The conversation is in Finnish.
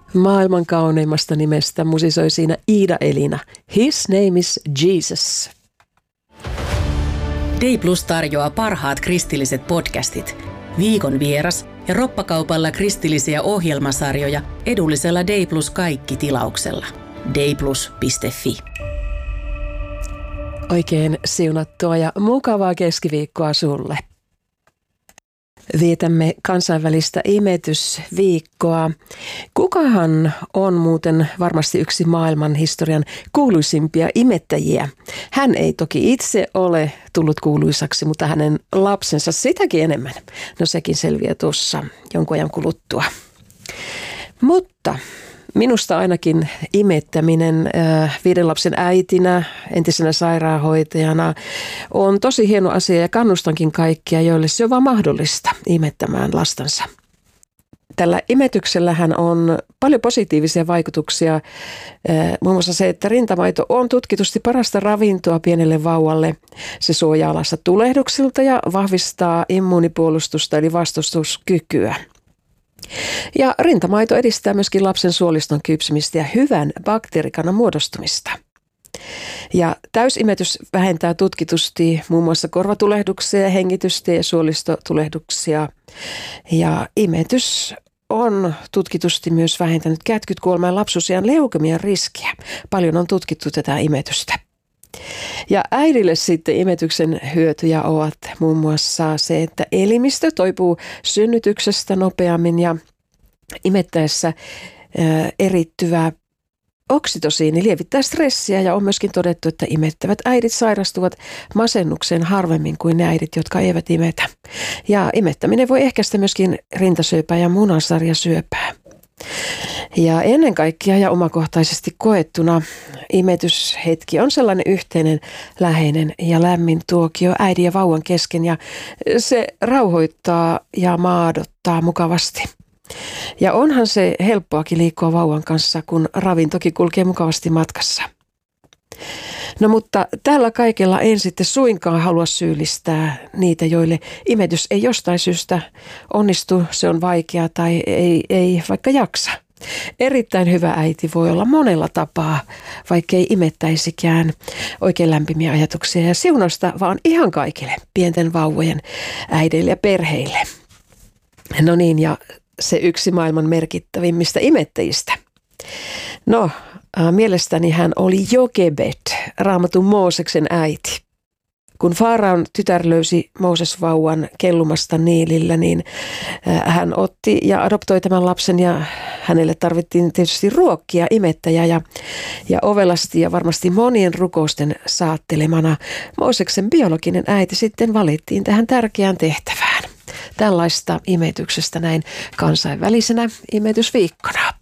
Maailman kauneimmasta nimestä musisoi siinä Iida Elina. His name is Jesus. Day Plus tarjoaa parhaat kristilliset podcastit, viikon vieras ja roppakaupalla kristillisiä ohjelmasarjoja edullisella Day Plus -kaikki-tilauksella. dayplus.fi. Oikein siunattua ja mukavaa keskiviikkoa sulle. Vietämme kansainvälistä imetysviikkoa. Kukahan on muuten varmasti yksi maailman historian kuuluisimpia imettäjiä? Hän ei toki itse ole tullut kuuluisaksi, mutta hänen lapsensa sitäkin enemmän. No sekin selviää tuossa jonkun ajan kuluttua. Mutta minusta ainakin imettäminen 5 lapsen äitinä, entisenä sairaanhoitajana on tosi hieno asia ja kannustankin kaikkia, joille se on vaan mahdollista imettämään lastansa. Tällä imetyksellähän on paljon positiivisia vaikutuksia, muun muassa se, että rintamaito on tutkitusti parasta ravintoa pienelle vauvalle. Se suojaa lasta tulehduksilta ja vahvistaa immuunipuolustusta eli vastustuskykyä. Ja rintamaito edistää myöskin lapsen suoliston kypsymistä ja hyvän bakteerikannan muodostumista. Ja täysimetys vähentää tutkitusti muun muassa korvatulehduksia, hengitystä ja suolistotulehduksia. Ja imetys on tutkitusti myös vähentänyt kätkytkuoleman ja lapsuusiän leukemian riskiä. Paljon on tutkittu tätä imetystä. Ja äidille sitten imetyksen hyötyjä ovat muun muassa se, että elimistö toipuu synnytyksestä nopeammin ja imettäessä erittyvä oksitosiini lievittää stressiä ja on myöskin todettu, että imettävät äidit sairastuvat masennukseen harvemmin kuin ne äidit, jotka eivät imetä. Ja imettäminen voi ehkäistä myöskin rintasyöpää ja munasarjasyöpää. Ja ennen kaikkea ja omakohtaisesti koettuna imetyshetki on sellainen yhteinen, läheinen ja lämmin tuokio äidin ja vauvan kesken ja se rauhoittaa ja maadottaa mukavasti. Ja onhan se helppoakin liikkua vauvan kanssa, kun ravintokin kulkee mukavasti matkassa. No mutta tällä kaikella en sitten suinkaan halua syyllistää niitä, joille imetys ei jostain syystä onnistu, se on vaikea tai ei vaikka jaksa. Erittäin hyvä äiti voi olla monella tapaa, vaikkei imettäisikään. Oikein lämpimiä ajatuksia ja siunausta vaan ihan kaikille pienten vauvojen äideille ja perheille. No niin, ja se yksi maailman merkittävimmistä imettäjistä. No, mielestäni hän oli Jokebed, Raamatun Mooseksen äiti. Kun Faaraon tytär löysi Mooses-vauvan kellumasta Niilillä, niin hän otti ja adoptoi tämän lapsen ja hänelle tarvittiin tietysti ruokkia, imettäjä ja ovelasti ja varmasti monien rukousten saattelemana Mooseksen biologinen äiti sitten valittiin tähän tärkeään tehtävään. Tällaista imetyksestä näin kansainvälisenä imetysviikkona.